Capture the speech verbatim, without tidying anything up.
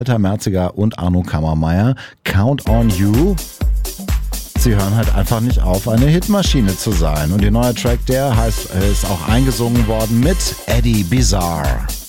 Walter Merziger und Arno Kammermeier. Count on You. Sie hören halt einfach nicht auf, eine Hitmaschine zu sein. Und der neue Track, der heißt, ist auch eingesungen worden mit Eddie Bizarre.